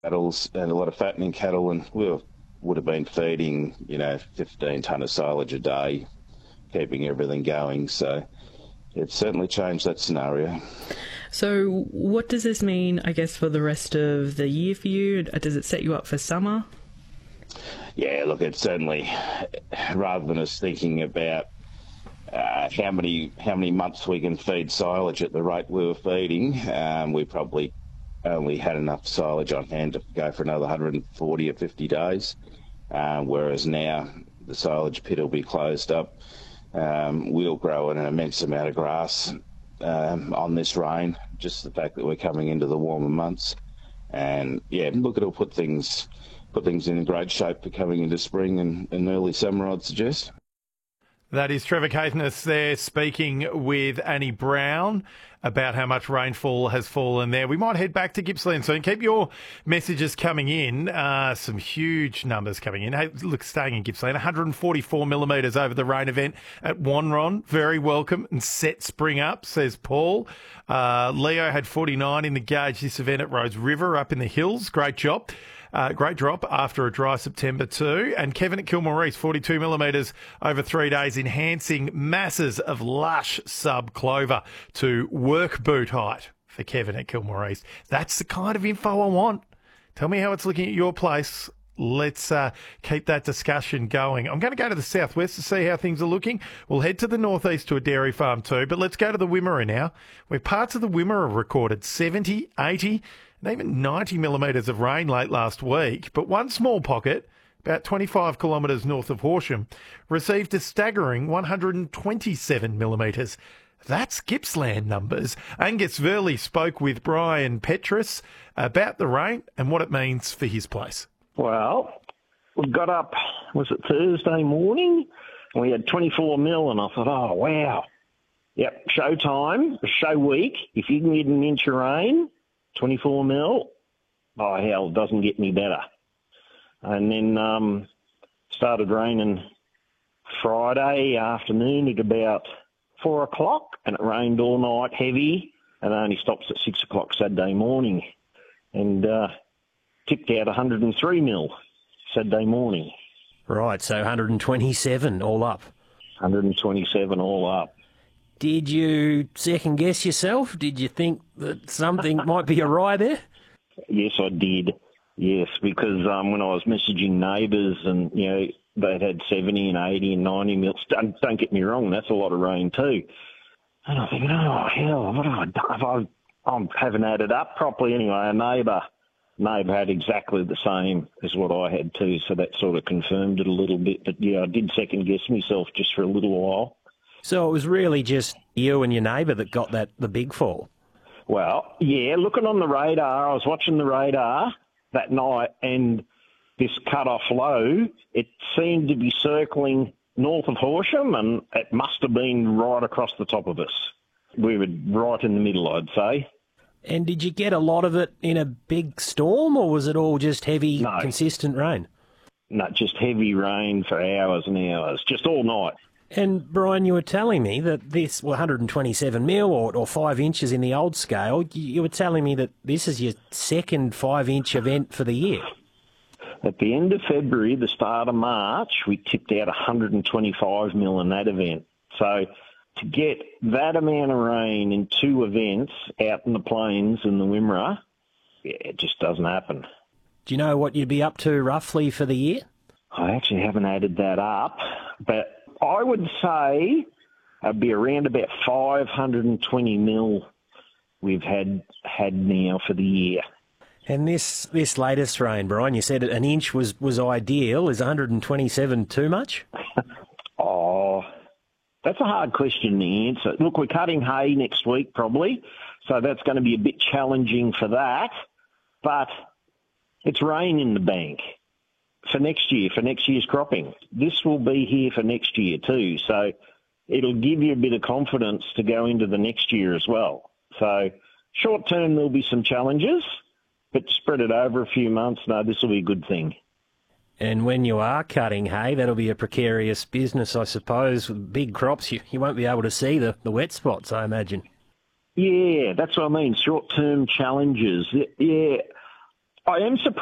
cattle and a lot of fattening cattle, and would have been feeding, 15 tonne of silage a day, keeping everything going. So it's certainly changed that scenario. So what does this mean, I guess, for the rest of the year for you? Does it set you up for summer? Yeah, look, it's certainly, rather than us thinking about how many months we can feed silage at the rate we were feeding, we probably only had enough silage on hand to go for another 140 or 50 days, whereas now the silage pit will be closed up. We'll grow an immense amount of grass on this rain, just the fact that we're coming into the warmer months. And yeah, look, it'll put things in great shape for coming into spring and early summer, I'd suggest. That is Trevor Caithness there speaking with Annie Brown about how much rainfall has fallen there. We might head back to Gippsland soon. Keep your messages coming in. Some huge numbers coming in. Hey, look, staying in Gippsland, 144 millimetres over the rain event at Wanron. Very welcome and set spring up, says Paul. Leo had 49 in the gauge this event at Rose River up in the hills. Great job. Great drop after a dry September too. And Kevin at Kilmore East, 42 millimetres over 3 days, enhancing masses of lush sub-clover to work boot height for Kevin at Kilmore East. That's the kind of info I want. Tell me how it's looking at your place. Let's keep that discussion going. I'm going to go to the southwest to see how things are looking. We'll head to the northeast to a dairy farm too, but let's go to the Wimmera now, where parts of the Wimmera recorded 70, 80 and even 90 millimetres of rain late last week. But one small pocket, about 25 kilometres north of Horsham, received a staggering 127 millimetres. That's Gippsland numbers. Angus Verley spoke with Brian Petrus about the rain and what it means for his place. Well, we got up, was it Thursday morning? And we had 24 mil, and I thought, oh, wow. Yep, show time, show week. If you can get an inch of rain, 24 mil, oh, hell, it doesn't get any better. And then started raining Friday afternoon at about 4 o'clock, and it rained all night heavy, and only stops at 6 o'clock Saturday morning. And tipped out 103 mil Saturday morning. Right, so 127 all up. 127 all up. Did you second guess yourself? Did you think that something might be awry there? Yes, I did. Yes, because when I was messaging neighbours and, they'd had 70 and 80 and 90 mils, don't get me wrong, that's a lot of rain too. And I think, oh, hell, what have I done? I haven't added up properly anyway. A neighbour had exactly the same as what I had too, so that sort of confirmed it a little bit. But, yeah, I did second guess myself just for a little while. So it was really just you and your neighbour that got the big fall? Well, yeah, looking on the radar, I was watching the radar that night, and this cut-off low, it seemed to be circling north of Horsham, and it must have been right across the top of us. We were right in the middle, I'd say. And did you get a lot of it in a big storm, or was it all just heavy, consistent rain? No, just heavy rain for hours and hours, just all night. And, Brian, you were telling me that this 127 mil or 5 inches in the old scale, you were telling me that this is your second 5-inch event for the year. At the end of February, the start of March, we tipped out 125 mil in that event. So to get that amount of rain in 2 events out in the plains in the Wimmera, yeah, it just doesn't happen. Do you know what you'd be up to roughly for the year? I actually haven't added that up, but I would say it'd be around about 520 mil we've had now for the year. And this latest rain, Brian, you said an inch was ideal. Is 127 too much? Oh, that's a hard question to answer. Look, we're cutting hay next week probably, so that's going to be a bit challenging for that. But it's rain in the bank for next year, for next year's cropping. This will be here for next year too, so it'll give you a bit of confidence to go into the next year as well. So short term there'll be some challenges, but spread it over a few months, no, this will be a good thing. And when you are cutting hay, that'll be a precarious business, I suppose. With big crops, you won't be able to see the wet spots, I imagine. Yeah, that's what I mean, short-term challenges. Yeah, I am surprised.